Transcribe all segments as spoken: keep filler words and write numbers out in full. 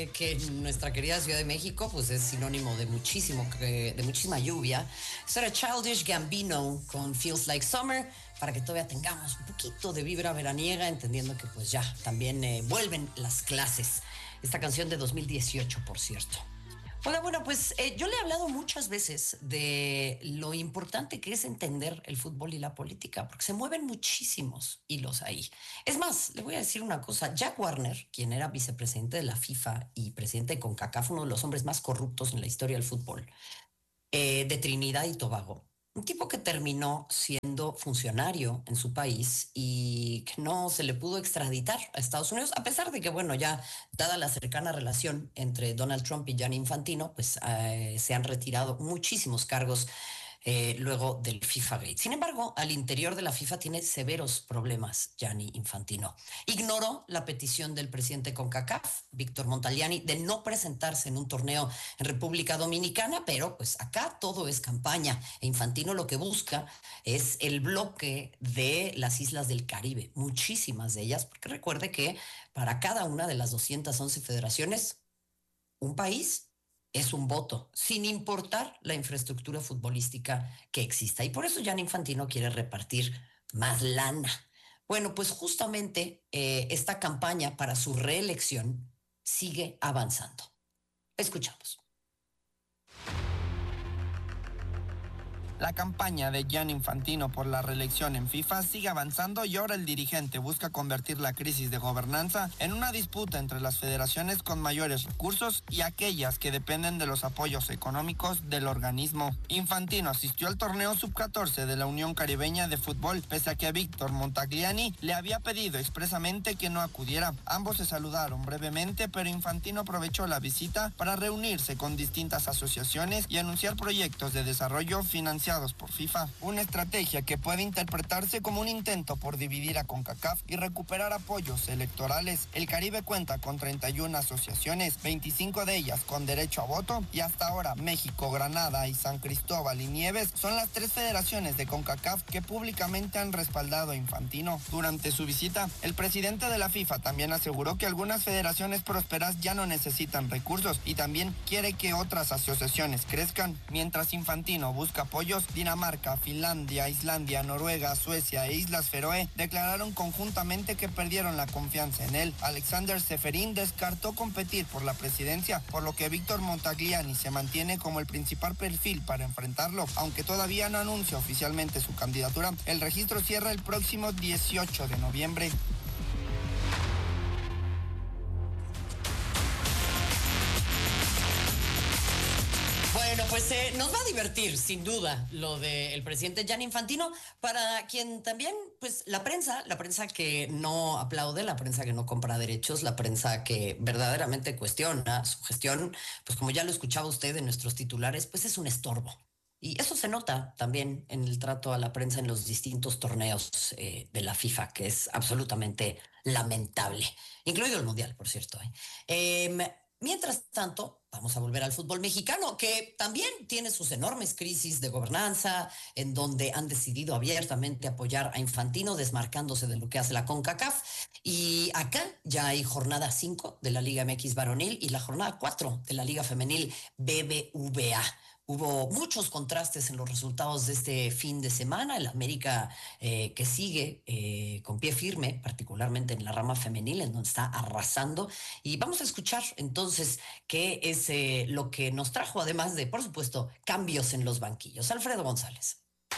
eh, que en nuestra querida Ciudad de México pues es sinónimo de muchísimo, de muchísima lluvia. Eso era Childish Gambino con Feels Like Summer, para que todavía tengamos un poquito de vibra veraniega, entendiendo que pues ya también eh, vuelven las clases. Esta canción de dos mil dieciocho, por cierto. Hola, bueno, pues eh, yo le he hablado muchas veces de lo importante que es entender el fútbol y la política, porque se mueven muchísimos hilos ahí. Es más, le voy a decir una cosa. Jack Warner, quien era vicepresidente de la FIFA y presidente de CONCACAF, uno de los hombres más corruptos en la historia del fútbol, eh, de Trinidad y Tobago, un tipo que terminó siendo funcionario en su país y que no se le pudo extraditar a Estados Unidos, a pesar de que, bueno, ya dada la cercana relación entre Donald Trump y Gianni Infantino, pues eh, se han retirado muchísimos cargos eh, luego del FIFA Gate. Sin embargo, al interior de la FIFA tiene severos problemas Gianni Infantino. Ignoró la petición del presidente CONCACAF, Víctor Montagliani, de no presentarse en un torneo en República Dominicana, pero pues acá todo es campaña e Infantino lo que busca es el bloque de las islas del Caribe, muchísimas de ellas, porque recuerde que para cada una de las doscientas once federaciones, un país es un voto, sin importar la infraestructura futbolística que exista. Y por eso Gianni Infantino quiere repartir más lana. Bueno, pues justamente eh, esta campaña para su reelección sigue avanzando. Escuchamos. La campaña de Gianni Infantino por la reelección en FIFA sigue avanzando y ahora el dirigente busca convertir la crisis de gobernanza en una disputa entre las federaciones con mayores recursos y aquellas que dependen de los apoyos económicos del organismo. Infantino asistió al torneo sub catorce de la Unión Caribeña de Fútbol, pese a que Víctor Montagliani le había pedido expresamente que no acudiera. Ambos se saludaron brevemente, pero Infantino aprovechó la visita para reunirse con distintas asociaciones y anunciar proyectos de desarrollo financiero por FIFA, una estrategia que puede interpretarse como un intento por dividir a CONCACAF y recuperar apoyos electorales. El Caribe cuenta con treinta y una asociaciones, veinticinco de ellas con derecho a voto, y hasta ahora México, Granada y San Cristóbal y Nieves son las tres federaciones de CONCACAF que públicamente han respaldado a Infantino. Durante su visita, el presidente de la FIFA también aseguró que algunas federaciones prósperas ya no necesitan recursos y también quiere que otras asociaciones crezcan. Mientras Infantino busca apoyo, Dinamarca, Finlandia, Islandia, Noruega, Suecia e Islas Feroe declararon conjuntamente que perdieron la confianza en él. Alexander Seferin descartó competir por la presidencia, por lo que Víctor Montagliani se mantiene como el principal perfil para enfrentarlo, aunque todavía no anuncia oficialmente su candidatura. El registro cierra el próximo dieciocho de noviembre. Bueno, pues eh, nos va a divertir, sin duda, lo del presidente Gianni Infantino, para quien también, pues la prensa, la prensa que no aplaude, la prensa que no compra derechos, la prensa que verdaderamente cuestiona su gestión, pues como ya lo escuchaba usted en nuestros titulares, pues es un estorbo. Y eso se nota también en el trato a la prensa en los distintos torneos eh, de la FIFA, que es absolutamente lamentable, incluido el Mundial, por cierto. ¿eh? Eh, Mientras tanto, vamos a volver al fútbol mexicano, que también tiene sus enormes crisis de gobernanza, en donde han decidido abiertamente apoyar a Infantino, desmarcándose de lo que hace la CONCACAF. Y acá ya hay jornada cinco de la Liga M X varonil y la jornada cuatro de la Liga femenil B B V A. Hubo muchos contrastes en los resultados de este fin de semana. El América eh, que sigue eh, con pie firme, particularmente en la rama femenil, en donde está arrasando. Y vamos a escuchar entonces qué es eh, lo que nos trajo, además de, por supuesto, cambios en los banquillos. Alfredo González.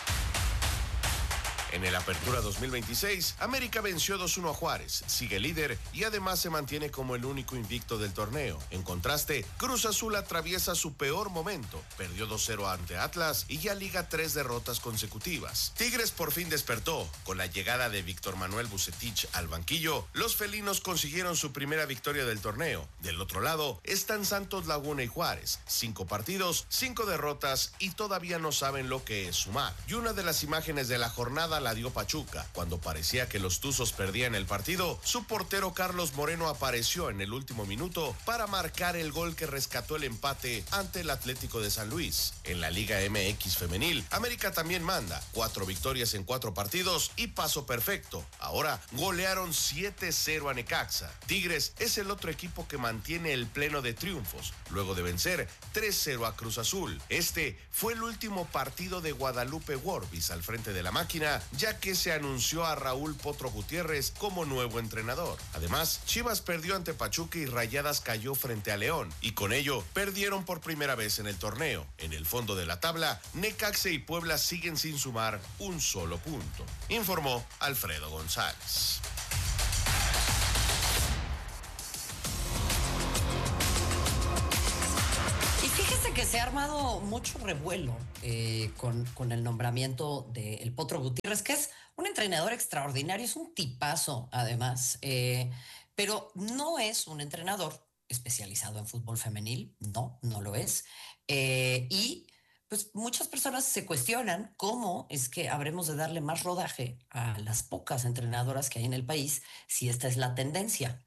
En el Apertura dos mil veintiséis, América venció dos uno a Juárez, sigue líder y además se mantiene como el único invicto del torneo. En contraste, Cruz Azul atraviesa su peor momento, perdió dos cero ante Atlas y ya liga tres derrotas consecutivas. Tigres por fin despertó, con la llegada de Víctor Manuel Vucetich al banquillo, los felinos consiguieron su primera victoria del torneo. Del otro lado, están Santos Laguna y Juárez, cinco partidos, cinco derrotas y todavía no saben lo que es sumar. Y una de las imágenes de la jornada pasada la dio Pachuca. Cuando parecía que los Tuzos perdían el partido, su portero Carlos Moreno apareció en el último minuto para marcar el gol que rescató el empate ante el Atlético de San Luis. En la Liga M X femenil, América también manda, cuatro victorias en cuatro partidos y paso perfecto. Ahora golearon siete cero a Necaxa. Tigres es el otro equipo que mantiene el pleno de triunfos, luego de vencer tres cero a Cruz Azul. Este fue el último partido de Guadalupe Worbis al frente de la máquina, ya que se anunció a Raúl Potro Gutiérrez como nuevo entrenador. Además, Chivas perdió ante Pachuca y Rayadas cayó frente a León, y con ello perdieron por primera vez en el torneo. En el fondo de la tabla, Necaxa y Puebla siguen sin sumar un solo punto, informó Alfredo González. Que se ha armado mucho revuelo eh, con, con el nombramiento del Potro Gutiérrez, que es un entrenador extraordinario, es un tipazo además, eh, pero no es un entrenador especializado en fútbol femenil, no, no lo es. Eh, y pues muchas personas se cuestionan cómo es que habremos de darle más rodaje a las pocas entrenadoras que hay en el país si esta es la tendencia.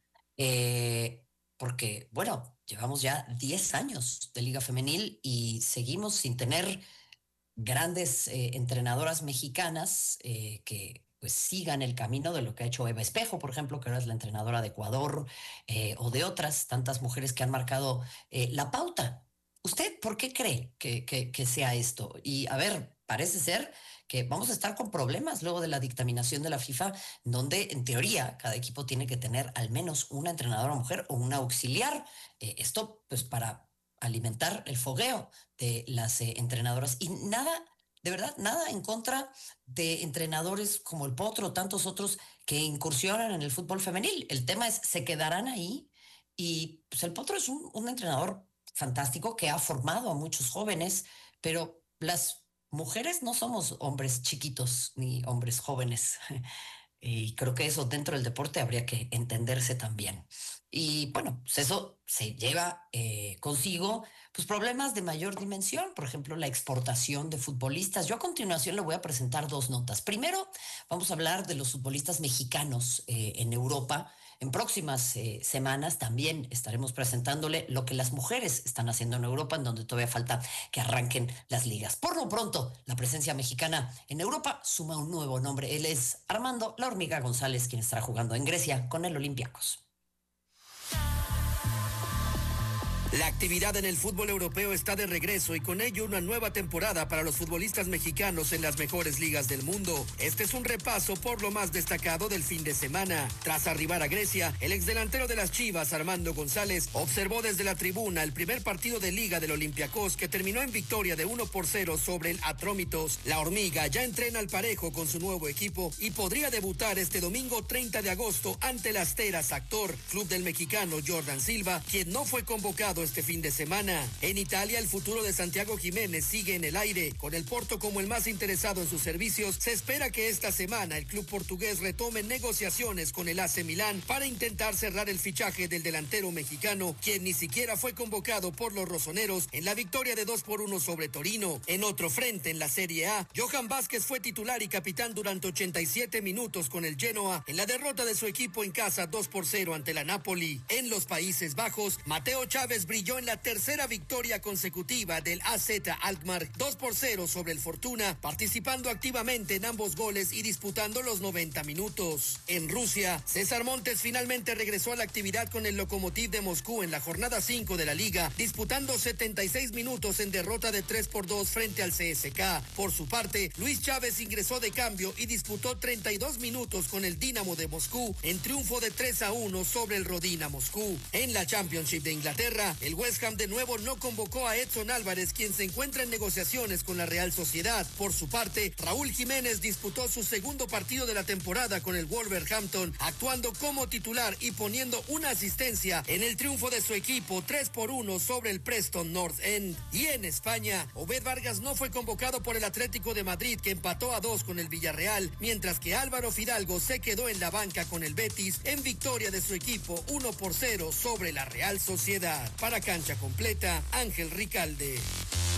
Eh, porque, bueno, llevamos ya diez años de Liga Femenil y seguimos sin tener grandes eh, entrenadoras mexicanas eh, que pues sigan el camino de lo que ha hecho Eva Espejo, por ejemplo, que ahora es la entrenadora de Ecuador, eh, o de otras tantas mujeres que han marcado eh, la pauta. ¿Usted por qué cree que, que, que sea esto? Y a ver, parece ser que vamos a estar con problemas luego de la dictaminación de la FIFA, donde en teoría cada equipo tiene que tener al menos una entrenadora mujer o una auxiliar. Eh, esto pues para alimentar el fogueo de las eh, entrenadoras. Y nada, de verdad, nada en contra de entrenadores como el Potro o tantos otros que incursionan en el fútbol femenil. El tema es, ¿se quedarán ahí? Y pues el Potro es un, un entrenador fantástico que ha formado a muchos jóvenes, pero las mujeres no somos hombres chiquitos ni hombres jóvenes. Y creo que eso dentro del deporte habría que entenderse también. Y bueno, pues eso se lleva eh, consigo pues problemas de mayor dimensión, por ejemplo, la exportación de futbolistas. Yo a continuación le voy a presentar dos notas. Primero, vamos a hablar de los futbolistas mexicanos eh, en Europa. En próximas eh, semanas también estaremos presentándole lo que las mujeres están haciendo en Europa, en donde todavía falta que arranquen las ligas. Por lo pronto, la presencia mexicana en Europa suma un nuevo nombre. Él es Armando La Hormiga González, quien estará jugando en Grecia con el Olympiacos. La actividad en el fútbol europeo está de regreso y con ello una nueva temporada para los futbolistas mexicanos en las mejores ligas del mundo. Este es un repaso por lo más destacado del fin de semana. Tras arribar a Grecia, el exdelantero de las Chivas, Armando González, observó desde la tribuna el primer partido de liga del Olympiacos, que terminó en victoria de uno por cero sobre el Atrómitos. La Hormiga ya entrena al parejo con su nuevo equipo y podría debutar este domingo treinta de agosto ante el Asteras Actor, club del mexicano Jordan Silva, quien no fue convocado este fin de semana. En Italia, el futuro de Santiago Jiménez sigue en el aire. Con el Porto como el más interesado en sus servicios, se espera que esta semana el club portugués retome negociaciones con el A C Milán para intentar cerrar el fichaje del delantero mexicano, quien ni siquiera fue convocado por los rosoneros en la victoria de dos por uno sobre Torino. En otro frente, en la Serie A, Johan Vázquez fue titular y capitán durante ochenta y siete minutos con el Genoa en la derrota de su equipo en casa dos por cero ante la Napoli. En los Países Bajos, Mateo Chávez brilló en la tercera victoria consecutiva del A Z Alkmaar dos por cero sobre el Fortuna, participando activamente en ambos goles y disputando los noventa minutos. En Rusia, César Montes finalmente regresó a la actividad con el Lokomotiv de Moscú en la jornada cinco de la liga, disputando setenta y seis minutos en derrota de tres por dos frente al C S K. Por su parte, Luis Chávez ingresó de cambio y disputó treinta y dos minutos con el Dinamo de Moscú en triunfo de tres a uno sobre el Rodina Moscú. En la Championship de Inglaterra, el West Ham de nuevo no convocó a Edson Álvarez, quien se encuentra en negociaciones con la Real Sociedad. Por su parte, Raúl Jiménez disputó su segundo partido de la temporada con el Wolverhampton, actuando como titular y poniendo una asistencia en el triunfo de su equipo tres por uno sobre el Preston North End. Y en España, Obed Vargas no fue convocado por el Atlético de Madrid, que empató a dos con el Villarreal, mientras que Álvaro Fidalgo se quedó en la banca con el Betis en victoria de su equipo uno por cero sobre la Real Sociedad. Para Cancha Completa, Ángel Ricalde.